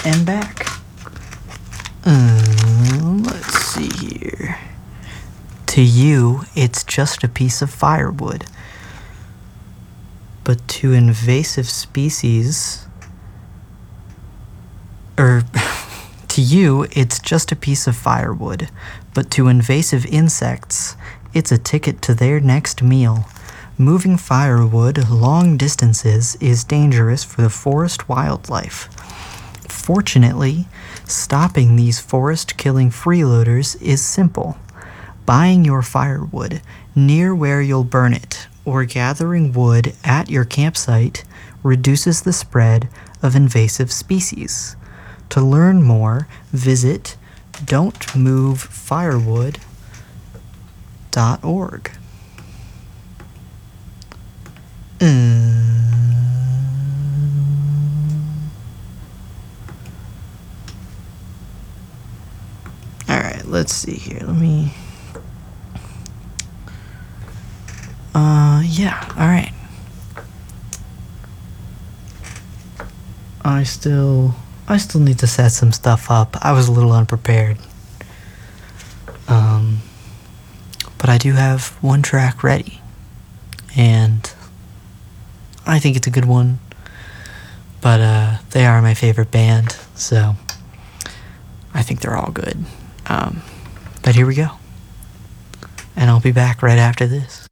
and back. Let's see here. To you, it's just a piece of firewood. But to invasive species... to you, it's just a piece of firewood. But to invasive insects, it's a ticket to their next meal. Moving firewood long distances is dangerous for the forest wildlife. Fortunately, stopping these forest-killing freeloaders is simple. Buying your firewood near where you'll burn it, or gathering wood at your campsite reduces the spread of invasive species. To learn more, visit don'tmovefirewood.org. Alright, let's see here. Let me... yeah, alright. I still need to set some stuff up. I was a little unprepared. But I do have one track ready. And I think it's a good one. But they are my favorite band, so I think they're all good. But here we go. And I'll be back right after this.